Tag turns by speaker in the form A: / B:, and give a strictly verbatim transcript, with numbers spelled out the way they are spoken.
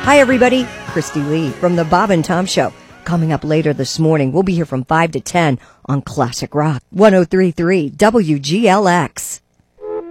A: Hi, everybody. Christy Lee from the Bob and Tom Show. Coming up later this morning, we'll be here from five to ten on Classic Rock one oh three point three W G L X.